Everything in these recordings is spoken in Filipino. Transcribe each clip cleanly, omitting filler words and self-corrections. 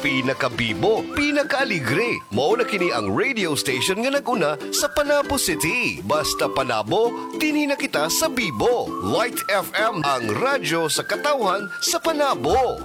pinakabibo, pinakaaligre. Mao na kini ang radio station nga naguna sa Panabo City. Basta Panabo, dinhi na kita sa Bibo. Light FM, ang radyo sa katawhan sa Panabo.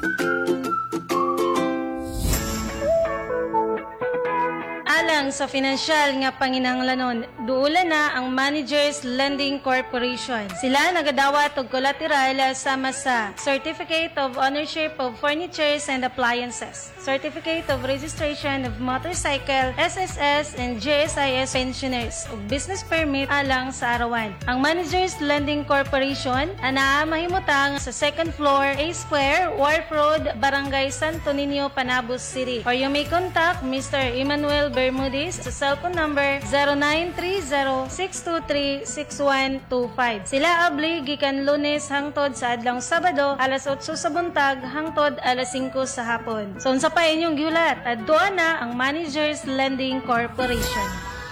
Alang sa financial nga panginahanglanon, duula na ang Managers Lending Corporation. Sila nagadawat og collateral sama sa Certificate of Ownership of Furnitures and Appliances, Certificate of Registration of Motorcycle, SSS and JSIS pensioners ug business permit alang sa arawan. Ang Managers Lending Corporation ana mahimutang sa second floor, A Square, Wharf Road, Barangay Santo Niño, Panabo City. Or you may contact Mr. Emmanuel Bermudez sa cellphone number 0930-623-6125. Sila abli gikan Lunes hangtod sa adlong Sabado alas 8 sa buntag hangtod alas 5 sa hapon. So unsa pa inyong gihulat? Adto na ang Managers Lending Corporation.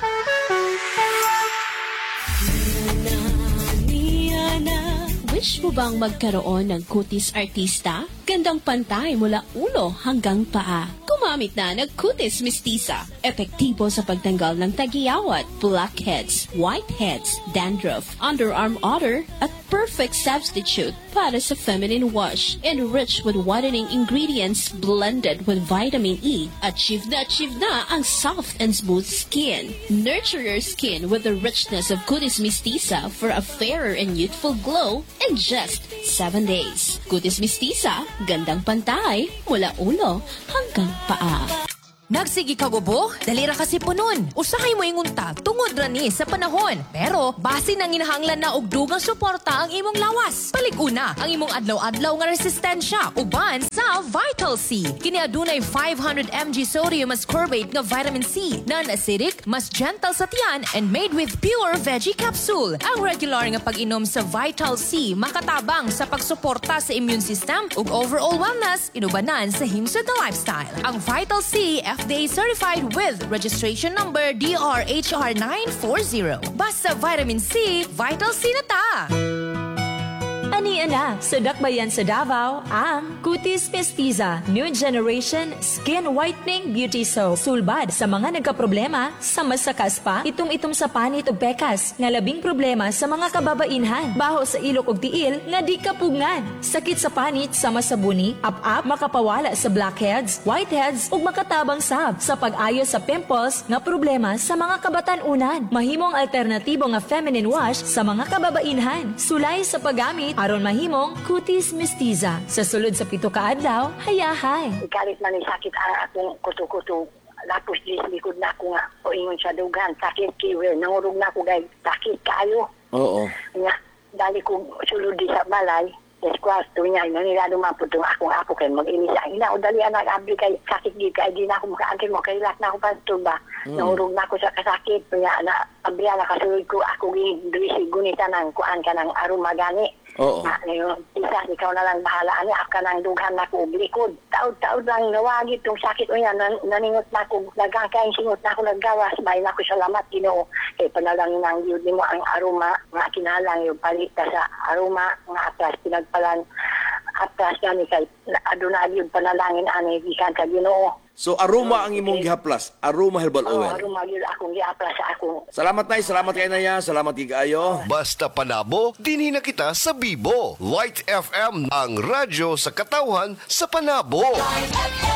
Wish mo bang magkaroon ng kutis artista? Gandang pantay mula ulo hanggang paa. Gumamit na ng Kutis Mestiza. Epektibo sa pagtanggal ng tagiyawat, blackheads, whiteheads, dandruff, underarm odor, at perfect substitute para sa feminine wash. Enriched with whitening ingredients blended with vitamin E. Achieve na ang soft and smooth skin. Nurture your skin with the richness of Kutis Mestiza for a fairer and youthful glow in just 7 days. Kutis Mestiza, gandang pantay mula ulo hanggang paa. Nagsigi ka gubo? Dali ra kasi punon. Usahay mo ingunta tungod ra ni sa panahon. Pero base nang inahanglan na og dugang suporta ang imong lawas. Palig-una ang imong adlaw-adlaw nga resistensya uban sa Vital C. Kini adunay 500 mg sodium ascorbate nga vitamin C, non-acidic, mas gentle sa tiyan and made with pure veggie capsule. Ang regular nga pag-inom sa Vital C makatabang sa pagsuporta sa immune system ug overall wellness inubanan sa himsud na lifestyle. Ang Vital C FDA certified with registration number DRHR940. Basta vitamin C, Vital C na ta! Ania sa dakbayan sa Davao ang Kutis Mestiza New Generation Skin Whitening Beauty Soap. Sulbad sa mga nagkaproblema sa masakas pa, itom-itom sa panit o bekas, nga labing problema sa mga kababainhan, baho sa ilok og tiil nga di kapugngan, sakit sa panit sama sa buni, up-up, makapawala sa blackheads, whiteheads ug makatabang sab sa pag-ayo sa pimples nga problema sa mga kabatan-unan. Mahimong alternatibo nga feminine wash sa mga kababainhan. Sulay sa paggamit aron mahimong Kutis Mestiza. Sa sulod sa 7 ka adlaw, hayahay. Ikalit man ni sakit ang akong kuto-kuto. Lapos di likod na ako nga. O ingon sa dugan. Sakit kiwi. Nangurog na ako guys. Sakit kayo. Oo. Nga, dali ko sulod di sa balay. Kwarto niya, nanilado maputong akong ako kayo mag-inis ang ina. O dali anak abli kay sakit di kay di na ako makaangkin mo. Kailat na ako pastor ba. Nangurog na ako sa kasakit. Nga na abli na kasulod ko ako gunitan ng kuan ka ng arumagani. Oo. Isa, ikaw na lang bahala. Ako ka nang dughan na ko likod. Taod-taod lang nawagi itong sakit. O yan, naningot na ako. Nagkakain singot na ako naggawas. Bayan ako salamat, Ginoo. Kaya panalangin ang yun mo ang aroma. Nga kinalang yung palita sa aroma. Nga atras, pinagpalan. Atras gani kay aduna yun panalangin ani gikan ka Ginoo. So aroma ang imong gihaplas, aroma herbal oil. Aroma yun akong giaplas sa akong. Salamat nay, salamat kay Naya, salamat gigayo. Basta Panabo, dinhi na kita sa Bibo. Light FM, ang radyo sa katawhan sa Panabo.